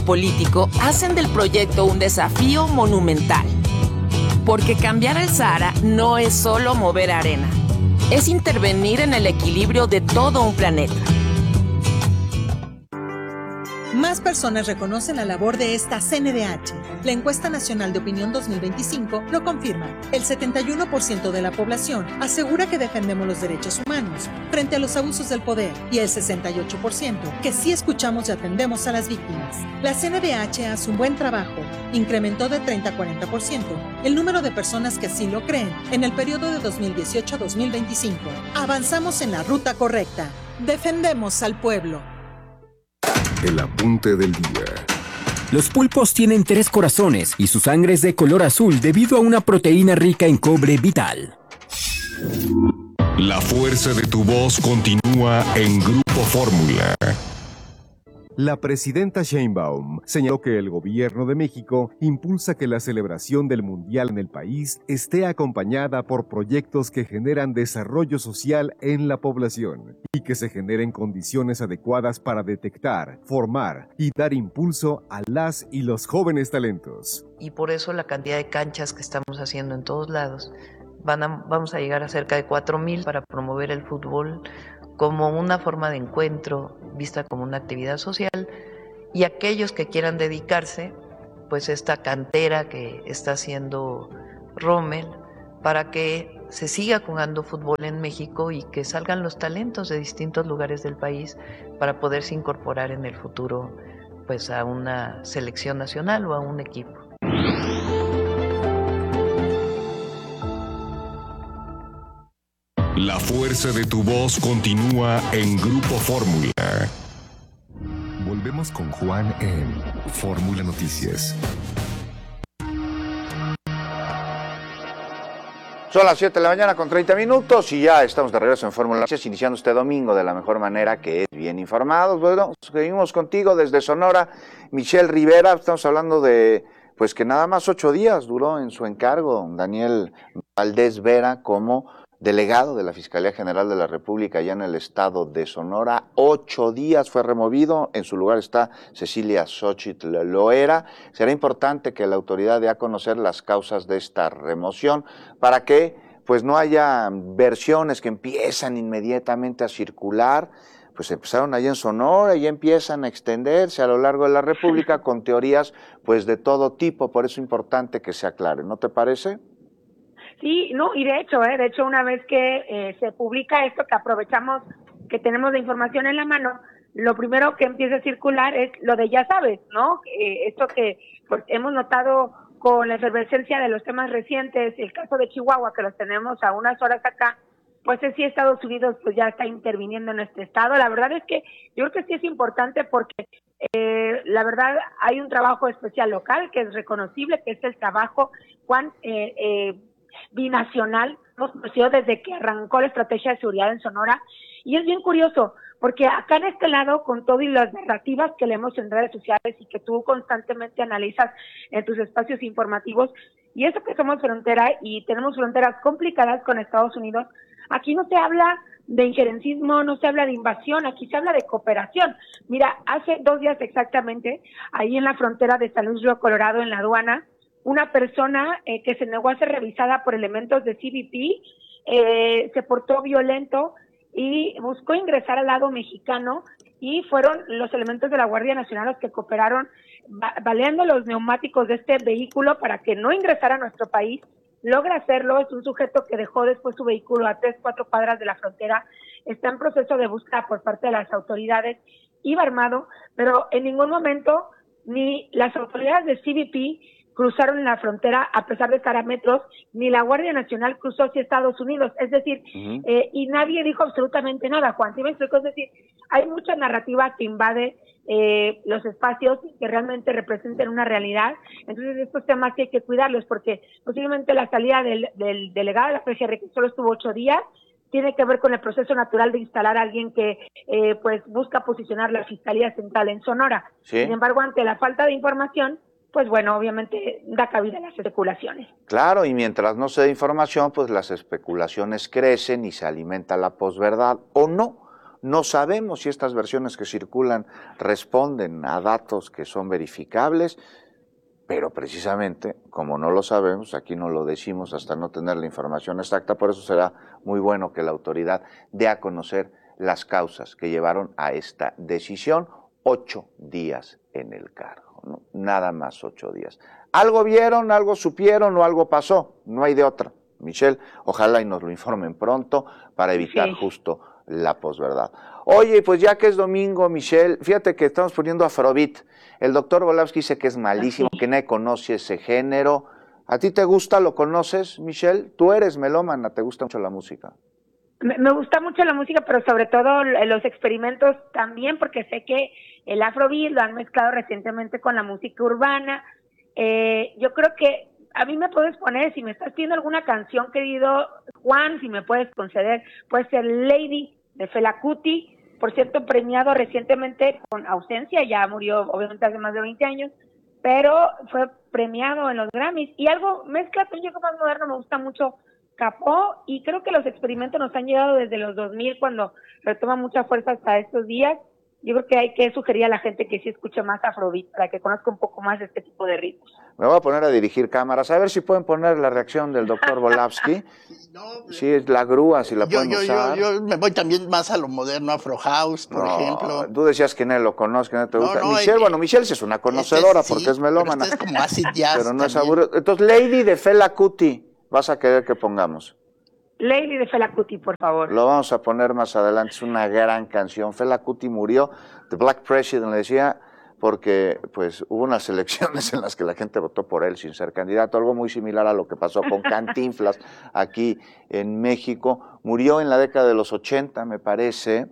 político hacen del proyecto un desafío monumental. Porque cambiar el Sahara no es solo mover arena, es intervenir en el equilibrio de todo un planeta. Más personas reconocen la labor de esta CNDH. La encuesta nacional de opinión 2025 lo confirma. El 71% de la población asegura que defendemos los derechos humanos frente a los abusos del poder y el 68% que sí escuchamos y atendemos a las víctimas. La CNDH hace un buen trabajo. Incrementó de 30 a 40% el número de personas que sí lo creen en el periodo de 2018 a 2025. Avanzamos en la ruta correcta. Defendemos al pueblo. El apunte del día. Los pulpos tienen 3 corazones y su sangre es de color azul debido a una proteína rica en cobre vital. La fuerza de tu voz continúa en Grupo Fórmula. La presidenta Sheinbaum señaló que el gobierno de México impulsa que la celebración del Mundial en el país esté acompañada por proyectos que generan desarrollo social en la población y que se generen condiciones adecuadas para detectar, formar y dar impulso a las y los jóvenes talentos. Y por eso la cantidad de canchas que estamos haciendo en todos lados, vamos a llegar a cerca de 4,000 para promover el fútbol como una forma de encuentro, vista como una actividad social, y aquellos que quieran dedicarse, pues esta cantera que está haciendo Rommel, para que se siga jugando fútbol en México y que salgan los talentos de distintos lugares del país para poderse incorporar en el futuro pues a una selección nacional o a un equipo. La fuerza de tu voz continúa en Grupo Fórmula. Volvemos con Juan en Fórmula Noticias. Son las 7 de la mañana con 30 minutos y ya estamos de regreso en Fórmula Noticias, iniciando este domingo de la mejor manera, que es bien informados. Bueno, seguimos contigo desde Sonora, Michelle Rivera. Estamos hablando de, pues que nada más 8 días duró en su encargo Daniel Valdés Vera como delegado de la Fiscalía General de la República allá en el estado de Sonora. 8 días fue removido, en su lugar está Cecilia Xochitl Loera. Será importante que la autoridad dé a conocer las causas de esta remoción para que pues no haya versiones que empiezan inmediatamente a circular. Pues empezaron allá en Sonora y empiezan a extenderse a lo largo de la República con teorías pues de todo tipo. Por eso es importante que se aclare, ¿no te parece? Sí, no, y de hecho una vez que se publica esto, que aprovechamos que tenemos la información en la mano, lo primero que empieza a circular es lo de ya sabes, ¿no? Esto que pues hemos notado con la efervescencia de los temas recientes, el caso de Chihuahua, que los tenemos a unas horas acá, pues es sí Estados Unidos pues ya está interviniendo en nuestro estado. La verdad es que yo creo que sí es importante porque la verdad hay un trabajo especial local que es reconocible, que es el trabajo, Juan, binacional, hemos conocido desde que arrancó la estrategia de seguridad en Sonora, y es bien curioso, porque acá en este lado, con todo y las narrativas que leemos en redes sociales y que tú constantemente analizas en tus espacios informativos, y eso que somos frontera y tenemos fronteras complicadas con Estados Unidos, aquí no se habla de injerencismo, no se habla de invasión, aquí se habla de cooperación. Mira, hace 2 días exactamente, ahí en la frontera de San Luis Río Colorado, en la aduana, una persona que se negó a ser revisada por elementos de CBP, se portó violento y buscó ingresar al lado mexicano, y fueron los elementos de la Guardia Nacional los que cooperaron baleando los neumáticos de este vehículo para que no ingresara a nuestro país. Logra hacerlo, es un sujeto que dejó después su vehículo a 3-4 cuadras de la frontera, está en proceso de búsqueda por parte de las autoridades, iba armado, pero en ningún momento ni las autoridades de CBP cruzaron la frontera a pesar de estar a metros, ni la Guardia Nacional cruzó hacia Estados Unidos, es decir, y nadie dijo absolutamente nada, Juan, ¿sí me explico? Es decir, hay mucha narrativa que invade los espacios que realmente representen una realidad, entonces estos temas sí hay que cuidarlos, porque posiblemente la salida del delegado de la PGR, que solo estuvo 8 días, tiene que ver con el proceso natural de instalar a alguien que pues busca posicionar la Fiscalía Central en Sonora. ¿Sí? Sin embargo, ante la falta de información, pues bueno, obviamente da cabida a las especulaciones. Claro, y mientras no se dé información, pues las especulaciones crecen y se alimenta la posverdad, o no. No sabemos si estas versiones que circulan responden a datos que son verificables, pero precisamente, como no lo sabemos, aquí no lo decimos hasta no tener la información exacta, por eso será muy bueno que la autoridad dé a conocer las causas que llevaron a esta decisión. 8 días en el cargo, ¿no? Nada más 8 días. Algo vieron, algo supieron o algo pasó, no hay de otra. Michelle, ojalá y nos lo informen pronto para evitar justo la posverdad. Oye, pues ya que es domingo, Michelle, fíjate que estamos poniendo Afrobeat. El doctor Volavsky dice que es malísimo, que nadie conoce ese género. ¿A ti te gusta, lo conoces, Michelle? Tú eres melómana, ¿te gusta mucho la música? Me gusta mucho la música, pero sobre todo los experimentos también, porque sé que el Afrobeat lo han mezclado recientemente con la música urbana. Yo creo que a mí me puedes poner, si me estás pidiendo alguna canción, querido Juan, si me puedes conceder, puede ser Lady de Fela Kuti, por cierto, premiado recientemente con ausencia, ya murió obviamente hace más de 20 años, pero fue premiado en los Grammys. Y algo, mezcla un poco más moderno, me gusta mucho Capó, y creo que los experimentos nos han llegado desde los 2000, cuando retoma mucha fuerza hasta estos días. Yo creo que hay que sugerir a la gente que sí escuche más Afrobeat para que conozca un poco más de este tipo de ritmos. Me voy a poner a dirigir cámaras, a ver si pueden poner la reacción del doctor Volavsky. Sí, es la grúa, si la pueden usar. Yo me voy también más a lo moderno, Afro House, por ejemplo. Tú decías que nadie lo conoce, que no te gusta. Michelle, bueno, Michelle sí es una conocedora porque es melómana. Pero es como acid jazz. Pero no es aburrido. Entonces, Lady de Fela Kuti, vas a querer que pongamos. Lady de Fela Kuti, por favor. Lo vamos a poner más adelante, es una gran canción. Fela Kuti murió, The Black President le decía, porque pues hubo unas elecciones en las que la gente votó por él sin ser candidato, algo muy similar a lo que pasó con Cantinflas aquí en México. Murió en la década de los 80, me parece,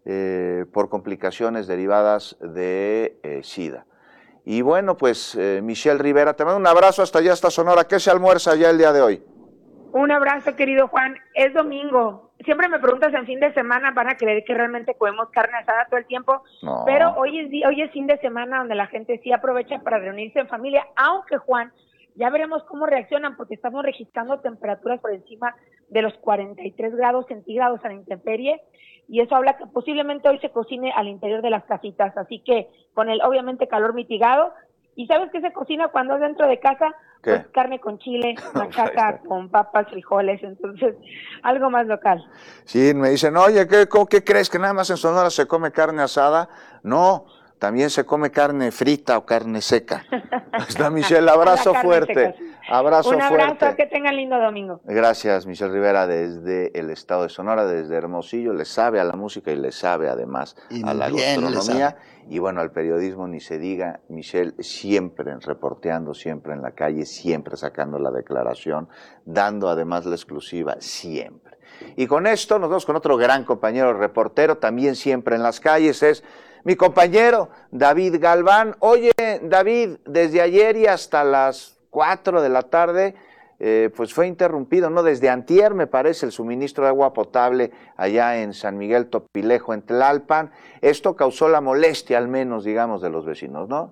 por complicaciones derivadas de SIDA. Y bueno, pues Michelle Rivera, te mando un abrazo hasta allá, hasta Sonora. ¿Qué se almuerza ya el día de hoy? Un abrazo, querido Juan. Es domingo. Siempre me preguntas en fin de semana, van a creer que realmente comemos carne asada todo el tiempo, no. Pero hoy es fin de semana donde la gente sí aprovecha para reunirse en familia, aunque, Juan, ya veremos cómo reaccionan, porque estamos registrando temperaturas por encima de los 43 grados centígrados a la intemperie, y eso habla que posiblemente hoy se cocine al interior de las casitas, así que con el obviamente calor mitigado. ¿Y sabes qué se cocina cuando es dentro de casa? Pues carne con chile, machaca con papas, frijoles, entonces algo más local. Sí, me dicen, oye, ¿qué crees? ¿Que nada más en Sonora se come carne asada? No, también se come carne frita o carne seca. Está Michelle, abrazo fuerte. Abrazo fuerte. Un abrazo, que tengan lindo domingo. Gracias, Michelle Rivera, desde el estado de Sonora, desde Hermosillo, le sabe a la música y le sabe además a la gastronomía. Y bueno, al periodismo ni se diga, Michelle, siempre reporteando, siempre en la calle, siempre sacando la declaración, dando además la exclusiva, siempre. Y con esto nos vamos con otro gran compañero reportero, también siempre en las calles, es mi compañero David Galván. Oye, David, desde ayer y hasta las 4 de la tarde, pues fue interrumpido, ¿no? Desde antier, me parece, el suministro de agua potable allá en San Miguel Topilejo, en Tlalpan. Esto causó la molestia, al menos, digamos, de los vecinos, ¿no?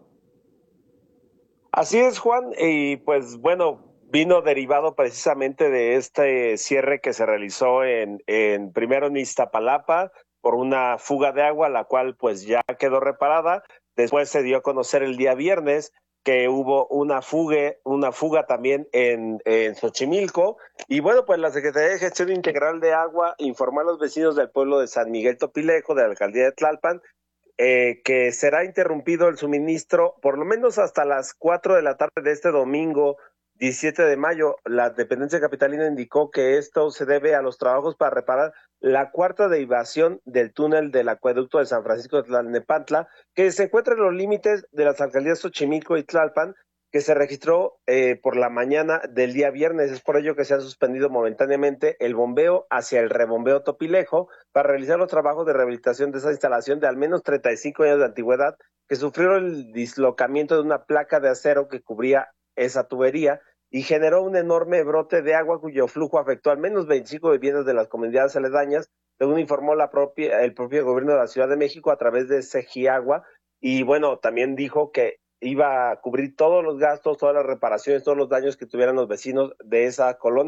Así es, Juan, y pues bueno, vino derivado precisamente de este cierre que se realizó primero en Iztapalapa por una fuga de agua, la cual pues ya quedó reparada. Después se dio a conocer el día viernes que hubo una fuga también en Xochimilco, y bueno, pues la Secretaría de Gestión Integral de Agua informó a los vecinos del pueblo de San Miguel Topilejo, de la alcaldía de Tlalpan, que será interrumpido el suministro por lo menos hasta las 4 de la tarde de este domingo 17 de mayo. La dependencia capitalina indicó que esto se debe a los trabajos para reparar la cuarta derivación del túnel del acueducto de San Francisco de Tlalnepantla, que se encuentra en los límites de las alcaldías Xochimilco y Tlalpan, que se registró por la mañana del día viernes. Es por ello que se ha suspendido momentáneamente el bombeo hacia el rebombeo Topilejo para realizar los trabajos de rehabilitación de esa instalación de al menos 35 años de antigüedad, que sufrió el dislocamiento de una placa de acero que cubría esa tubería y generó un enorme brote de agua cuyo flujo afectó al menos 25 viviendas de las comunidades aledañas, según informó el propio gobierno de la Ciudad de México a través de Segiagua. Y bueno, también dijo que iba a cubrir todos los gastos, todas las reparaciones, todos los daños que tuvieran los vecinos de esas colonias.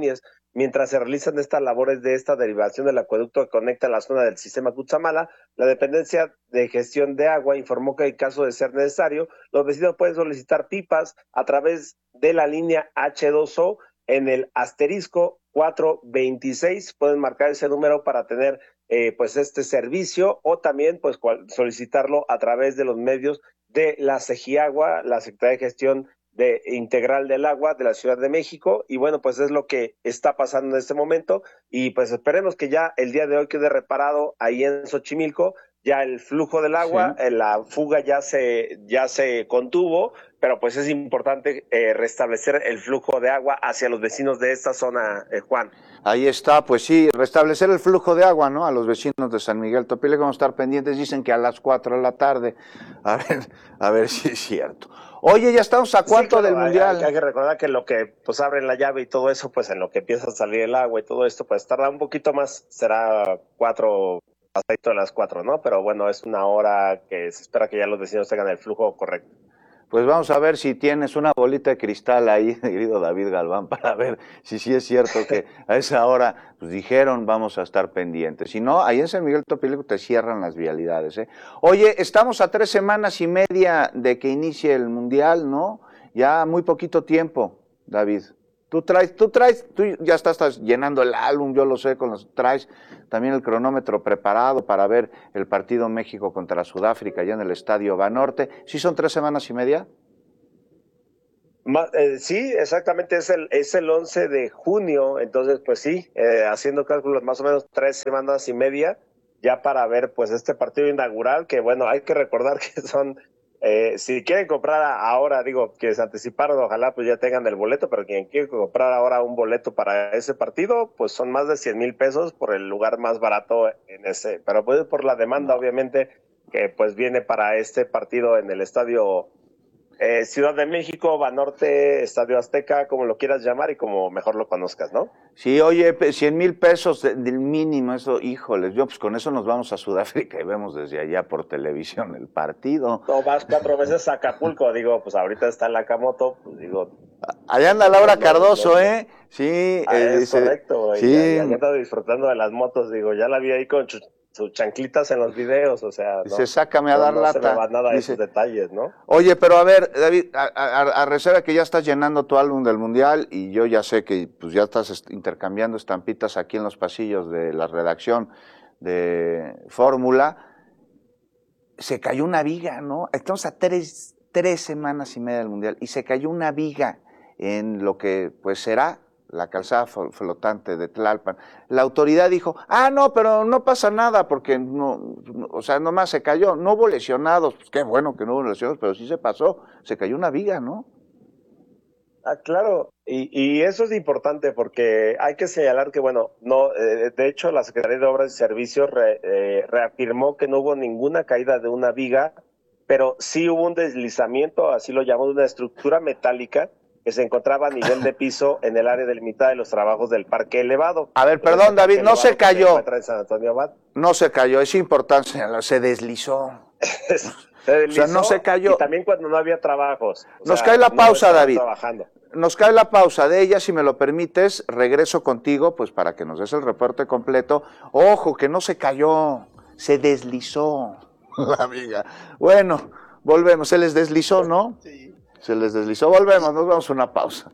mientras se realizan estas labores de esta derivación del acueducto que conecta la zona del sistema Cutzamala, la dependencia de gestión de agua informó que en caso de ser necesario, los vecinos pueden solicitar pipas a través de la línea H2O en el asterisco 426, pueden marcar ese número para tener pues este servicio, o también pues solicitarlo a través de los medios de la Segiagua, la Secretaría de Gestión Integral del Agua de la Ciudad de México. Y bueno, pues es lo que está pasando en este momento, y pues esperemos que ya el día de hoy quede reparado ahí en Xochimilco, ya el flujo del agua, sí. La fuga ya se contuvo, pero pues es importante restablecer el flujo de agua hacia los vecinos de esta zona, Juan. Ahí está, pues sí, restablecer el flujo de agua, ¿no? A los vecinos de San Miguel Topilco vamos a estar pendientes, dicen que a las 4 de la tarde, a ver si es cierto. Oye, ya estamos a cuánto sí, claro, del Mundial. Hay que recordar que lo que pues abren la llave y todo eso, pues en lo que empieza a salir el agua y todo esto, pues tarda un poquito más, será 4, pasadito de las 4, ¿no? Pero bueno, es una hora que se espera que ya los vecinos tengan el flujo correcto. Pues vamos a ver si tienes una bolita de cristal ahí, querido David Galván, para ver si sí es cierto que a esa hora pues dijeron vamos a estar pendientes. Si no, ahí en San Miguel Topilco te cierran las vialidades, ¿eh? Oye, estamos a 3 semanas y media de que inicie el Mundial, ¿no? Ya muy poquito tiempo, David. Tú ya estás llenando el álbum, yo lo sé, traes también el cronómetro preparado para ver el partido México contra Sudáfrica allá en el Estadio Banorte. ¿Sí son 3 semanas y media? Sí, exactamente, es el 11 de junio, entonces pues sí, haciendo cálculos más o menos 3 semanas y media ya para ver pues este partido inaugural, que bueno, hay que recordar que son... si quieren comprar ahora, digo, que se anticiparon, ojalá pues ya tengan el boleto, pero quien quiere comprar ahora un boleto para ese partido, pues son más de 100,000 pesos por el lugar más barato en ese, pero pues por la demanda obviamente que pues viene para este partido en el estadio Ciudad de México, Banorte, Estadio Azteca, como lo quieras llamar y como mejor lo conozcas, ¿no? Sí, oye, 100,000 pesos del mínimo, eso, híjoles, yo pues con eso nos vamos a Sudáfrica y vemos desde allá por televisión el partido. No, vas 4 veces a Acapulco, digo, pues ahorita está en la Camoto, pues digo... Allá anda Laura Cardoso, ¿eh? Sí. Es correcto, sí. Y allá anda disfrutando de las motos, digo, ya la vi ahí con sus chanclitas en los videos, o sea... Dice, sácame a dar lata. No se me va nada de esos detalles, ¿no? Oye, pero a ver, David, a reserva que ya estás llenando tu álbum del Mundial y yo ya sé que pues ya estás intercambiando estampitas aquí en los pasillos de la redacción de Fórmula, se cayó una viga, ¿no? Estamos a 3 semanas y media del Mundial y se cayó una viga en lo que pues será la calzada flotante de Tlalpan. La autoridad dijo, no, pero no pasa nada porque no, o sea, nomás se cayó, no hubo lesionados, pues qué bueno que no hubo lesionados, pero sí se pasó, se cayó una viga, ¿no? Claro, y eso es importante porque hay que señalar que, bueno, no, de hecho la Secretaría de Obras y Servicios reafirmó que no hubo ninguna caída de una viga, pero sí hubo un deslizamiento, así lo llamamos, de una estructura metálica que se encontraba a nivel de piso en el área delimitada de los trabajos del parque elevado. A ver, perdón, David, no se cayó. En San Antonio Abad. No se cayó, es importante señalar, se deslizó. Se deslizó, o sea, no se cayó. Y también cuando no había trabajos. Nos cae la pausa, David. Nos cae la pausa de ella, si me lo permites, regreso contigo, pues para que nos des el reporte completo. Ojo, que no se cayó, se deslizó la amiga. Bueno, volvemos, se les deslizó, ¿no? Sí. Se les deslizó, volvemos, nos vamos a una pausa.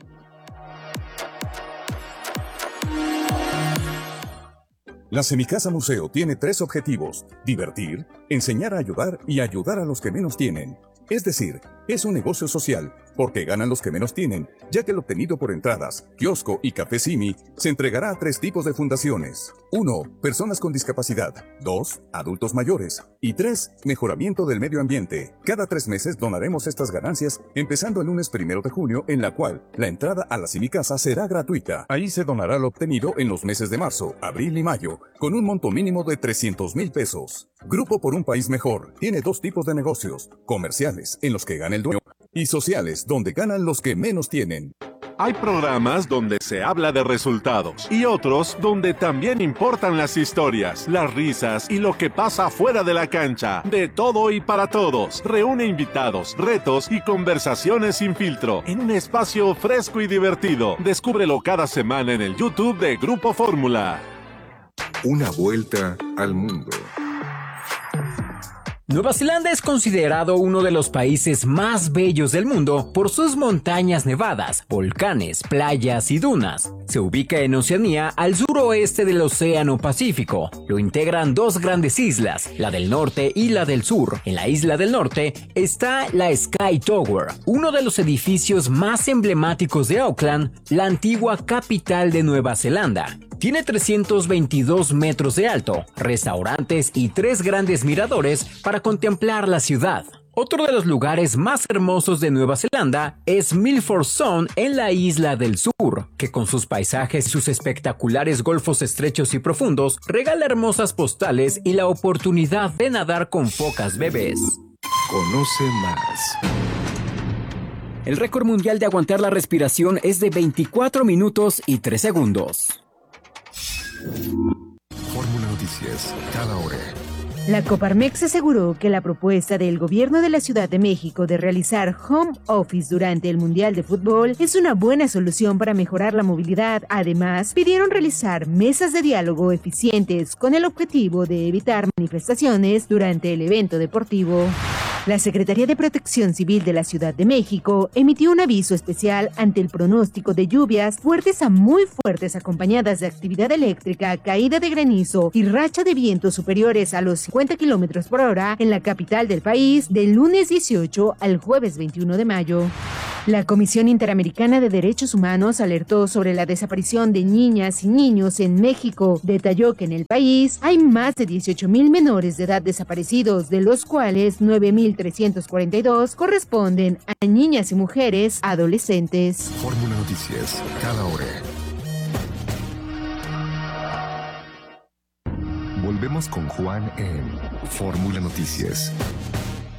La Semicasa Museo tiene 3 objetivos: divertir, enseñar a ayudar y ayudar a los que menos tienen. Es decir, es un negocio social, porque ganan los que menos tienen, ya que el obtenido por entradas, kiosco y café Simi se entregará a 3 tipos de fundaciones. 1. Personas con discapacidad. 2. Adultos mayores. Y 3. Mejoramiento del medio ambiente. Cada 3 meses donaremos estas ganancias, empezando el lunes 1 de junio, en la cual la entrada a la Semicasa será gratuita. Ahí se donará lo obtenido en los meses de marzo, abril y mayo, con un monto mínimo de 300,000 pesos. Grupo por un País Mejor tiene 2 tipos de negocios: comerciales, en los que gana el dueño, y sociales, donde ganan los que menos tienen. Hay programas donde se habla de resultados y otros donde también importan las historias, las risas y lo que pasa fuera de la cancha. De todo y para todos. Reúne invitados, retos y conversaciones sin filtro en un espacio fresco y divertido. Descúbrelo cada semana en el YouTube de Grupo Fórmula. Una vuelta al mundo. Nueva Zelanda es considerado uno de los países más bellos del mundo por sus montañas nevadas, volcanes, playas y dunas. Se ubica en Oceanía, al suroeste del Océano Pacífico. Lo integran dos grandes islas, la del norte y la del sur. En la isla del norte está la Sky Tower, uno de los edificios más emblemáticos de Auckland, la antigua capital de Nueva Zelanda. Tiene 322 metros de alto, restaurantes y 3 grandes miradores para contemplar la ciudad. Otro de los lugares más hermosos de Nueva Zelanda es Milford Sound en la isla del sur, que con sus paisajes y sus espectaculares golfos estrechos y profundos regala hermosas postales y la oportunidad de nadar con focas bebés. Conoce más. El récord mundial de aguantar la respiración es de 24 minutos y 3 segundos. Fórmula Noticias, cada hora. La Coparmex aseguró que la propuesta del gobierno de la Ciudad de México de realizar home office durante el Mundial de Fútbol es una buena solución para mejorar la movilidad. Además, pidieron realizar mesas de diálogo eficientes con el objetivo de evitar manifestaciones durante el evento deportivo. La Secretaría de Protección Civil de la Ciudad de México emitió un aviso especial ante el pronóstico de lluvias fuertes a muy fuertes acompañadas de actividad eléctrica, caída de granizo y racha de vientos superiores a los 50 kilómetros por hora en la capital del país del lunes 18 al jueves 21 de mayo. La Comisión Interamericana de Derechos Humanos alertó sobre la desaparición de niñas y niños en México. Detalló que en el país hay más de 18,000 menores de edad desaparecidos, de los cuales 9,342 corresponden a niñas y mujeres adolescentes. Fórmula Noticias, cada hora. Volvemos con Juan en Fórmula Noticias.